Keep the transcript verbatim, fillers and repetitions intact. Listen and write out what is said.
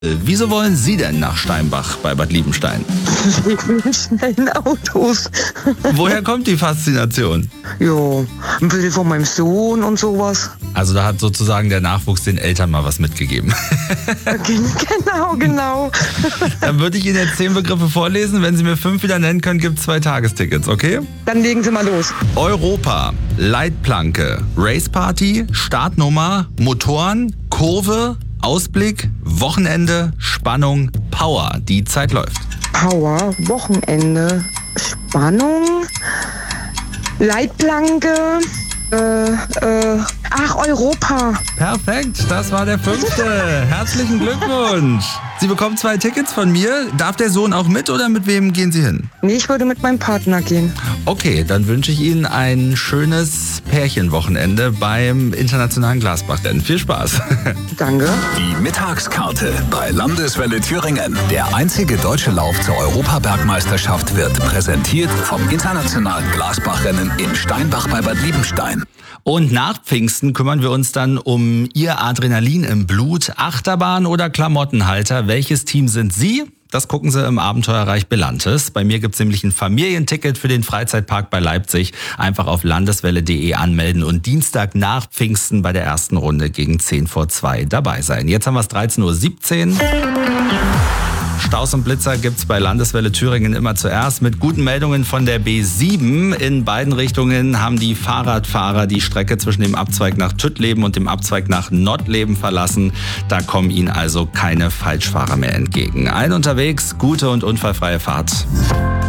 Wieso wollen Sie denn nach Steinbach bei Bad Liebenstein? Ich will schnell in Autos. Woher kommt die Faszination? Ja, ein bisschen von meinem Sohn und sowas. Also da hat sozusagen der Nachwuchs den Eltern mal was mitgegeben. Genau, genau. Dann würde ich Ihnen jetzt zehn Begriffe vorlesen. Wenn Sie mir fünf wieder nennen können, gibt es zwei Tagestickets, okay? Dann legen Sie mal los. Europa, Leitplanke, Raceparty, Startnummer, Motoren, Kurve, Ausblick, Wochenende, Spannung, Power. Die Zeit läuft. Power, Wochenende, Spannung, Leitplanke, äh, äh, ach, Europa. Perfekt, das war der fünfte. Herzlichen Glückwunsch. Sie bekommen zwei Tickets von mir. Darf der Sohn auch mit oder mit wem gehen Sie hin? Nee, ich würde mit meinem Partner gehen. Okay, dann wünsche ich Ihnen ein schönes Pärchenwochenende beim Internationalen Glasbachrennen. Viel Spaß. Danke. Die Mittagskarte bei Landeswelle Thüringen. Der einzige deutsche Lauf zur Europabergmeisterschaft wird präsentiert vom Internationalen Glasbachrennen in Steinbach bei Bad Liebenstein. Und nach Pfingsten kümmern wir uns dann um Ihr Adrenalin im Blut. Achterbahn oder Klamottenhalter? Welches Team sind Sie? Das gucken Sie im Abenteuerreich Belantes. Bei mir gibt's nämlich ein Familienticket für den Freizeitpark bei Leipzig. Einfach auf landeswelle punkt de anmelden und Dienstag nach Pfingsten bei der ersten Runde gegen zehn vor zwei dabei sein. Jetzt haben wir es dreizehn Uhr siebzehn. Staus und Blitzer gibt's bei Landeswelle Thüringen immer zuerst mit guten Meldungen von der B sieben. In beiden Richtungen haben die Fahrradfahrer die Strecke zwischen dem Abzweig nach Tüttleben und dem Abzweig nach Nottleben verlassen. Da kommen ihnen also keine Falschfahrer mehr entgegen. Allen unterwegs, gute und unfallfreie Fahrt.